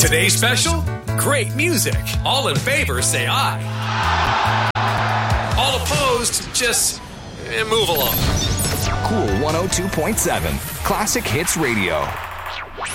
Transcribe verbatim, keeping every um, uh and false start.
Today's special? Great music. All in favor, say aye. All opposed, just eh, move along. Cool one oh two point seven. Classic Hits Radio.